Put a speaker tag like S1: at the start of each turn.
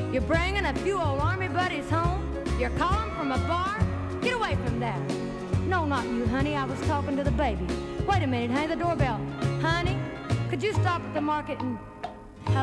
S1: You're bringing a few old army buddies home? You're calling from a bar? Get away from there. No, not you, honey. I was talking to the baby. Wait a minute, honey. The doorbell. Honey, could you stop at the market and